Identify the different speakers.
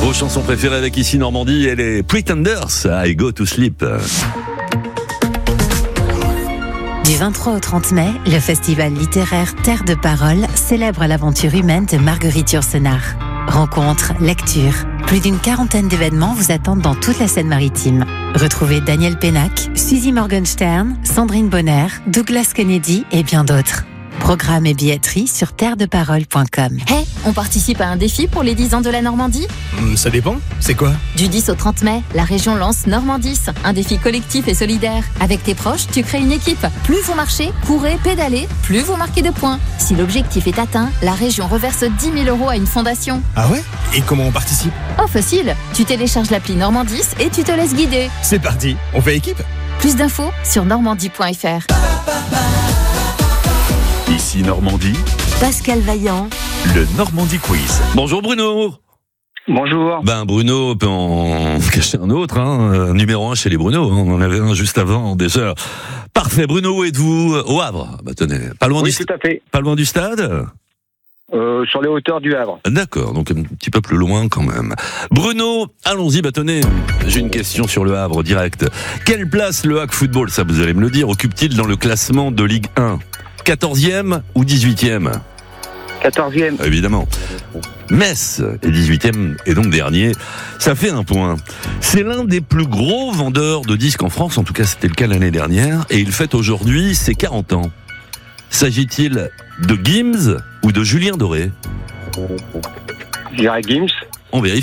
Speaker 1: Vos chansons préférées avec ici Normandie et les Pretenders, I Go to Sleep.
Speaker 2: Du 23 au 30 mai, le festival littéraire Terre de Parole célèbre l'aventure humaine de Marguerite Yourcenar. Rencontres, lectures, plus d'une quarantaine d'événements vous attendent dans toute la Seine-Maritime. Retrouvez Daniel Pénac, Suzy Morgenstern, Sandrine Bonner, Douglas Kennedy et bien d'autres. Programme et billetterie sur terredeparole.com.
Speaker 3: Hey, on participe à un défi pour les 10 ans de la Normandie ?
Speaker 4: Ça dépend, c'est quoi ?
Speaker 3: Du 10 au 30 mai, la région lance Normandis, un défi collectif et solidaire. Avec tes proches, tu crées une équipe. Plus vous marchez, courez, pédalez, plus vous marquez de points. Si l'objectif est atteint, la région reverse 10 000 € à une fondation.
Speaker 4: Ah ouais ? Et comment on participe ?
Speaker 3: Oh facile, tu télécharges l'appli Normandis et tu te laisses guider.
Speaker 4: C'est parti, on fait équipe ?
Speaker 3: Plus d'infos sur normandie.fr.
Speaker 1: Ici Normandie,
Speaker 2: Pascal Vaillant,
Speaker 1: le Normandie Quiz. Bonjour Bruno.
Speaker 5: Bonjour.
Speaker 1: Bruno, on peut en cacher un autre, numéro 1 chez les Bruno, on en avait un juste avant déjà. Parfait, Bruno, où êtes-vous ? Au Havre. Tenez, pas loin
Speaker 5: Oui, tout à fait.
Speaker 1: Pas loin du stade ?
Speaker 5: Sur les hauteurs du Havre.
Speaker 1: D'accord, donc un petit peu plus loin quand même. Bruno, allons-y, tenez, j'ai une question sur le Havre, direct. Quelle place le Hack Football, ça vous allez me le dire, occupe-t-il dans le classement de Ligue 1 ? 14e ou 18e ?
Speaker 5: 14e.
Speaker 1: Évidemment. Metz est 18e et donc dernier. Ça fait un point. C'est l'un des plus gros vendeurs de disques en France, en tout cas c'était le cas l'année dernière, et il fête aujourd'hui ses 40 ans. S'agit-il de Gims ou de Julien Doré ?
Speaker 5: Je dirais Gims.
Speaker 1: On vérifie.